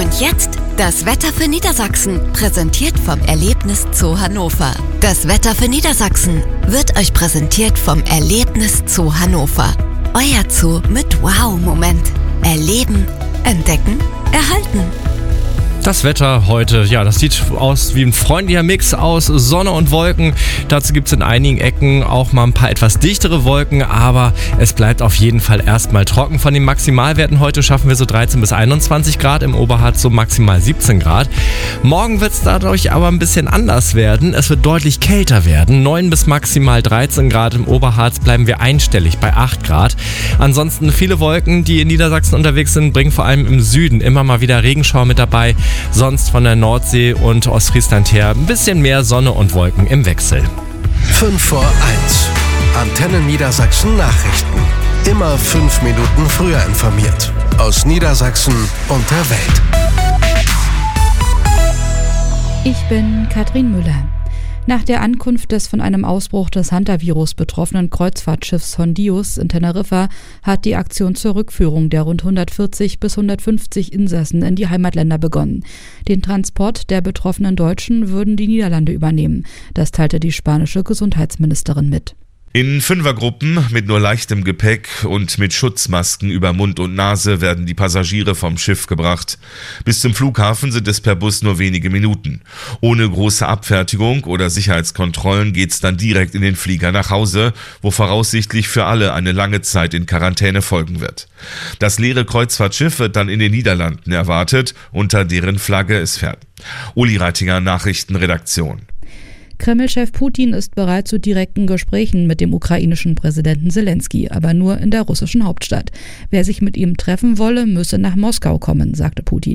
Und jetzt das Wetter für Niedersachsen, präsentiert vom Erlebnis Zoo Hannover. Das Wetter für Niedersachsen wird euch präsentiert vom Erlebnis Zoo Hannover. Euer Zoo mit Wow-Moment. Erleben, entdecken, erhalten. Das Wetter heute, ja, das sieht aus wie ein freundlicher Mix aus Sonne und Wolken. Dazu gibt es in einigen Ecken auch mal ein paar etwas dichtere Wolken, aber es bleibt auf jeden Fall erstmal trocken. Von den Maximalwerten heute schaffen wir so 13 bis 21 Grad, im Oberharz so maximal 17 Grad. Morgen wird es dadurch aber ein bisschen anders werden. Es wird deutlich kälter werden. 9 bis maximal 13 Grad, im Oberharz bleiben wir einstellig bei 8 Grad. Ansonsten viele Wolken, die in Niedersachsen unterwegs sind, bringen vor allem im Süden immer mal wieder Regenschauer mit dabei. Sonst von der Nordsee und Ostfriesland her ein bisschen mehr Sonne und Wolken im Wechsel. 5 vor 1. Antenne Niedersachsen Nachrichten. Immer 5 Minuten früher informiert. Aus Niedersachsen und der Welt. Ich bin Katrin Müller. Nach der Ankunft des von einem Ausbruch des Hantavirus betroffenen Kreuzfahrtschiffs Hondius in Teneriffa hat die Aktion zur Rückführung der rund 140 bis 150 Insassen in die Heimatländer begonnen. Den Transport der betroffenen Deutschen würden die Niederlande übernehmen. Das teilte die spanische Gesundheitsministerin mit. In Fünfergruppen mit nur leichtem Gepäck und mit Schutzmasken über Mund und Nase werden die Passagiere vom Schiff gebracht. Bis zum Flughafen sind es per Bus nur wenige Minuten. Ohne große Abfertigung oder Sicherheitskontrollen geht's dann direkt in den Flieger nach Hause, wo voraussichtlich für alle eine lange Zeit in Quarantäne folgen wird. Das leere Kreuzfahrtschiff wird dann in den Niederlanden erwartet, unter deren Flagge es fährt. Uli Reitinger, Nachrichtenredaktion. Kreml-Chef Putin ist bereit zu direkten Gesprächen mit dem ukrainischen Präsidenten Selenskyj, aber nur in der russischen Hauptstadt. Wer sich mit ihm treffen wolle, müsse nach Moskau kommen, sagte Putin.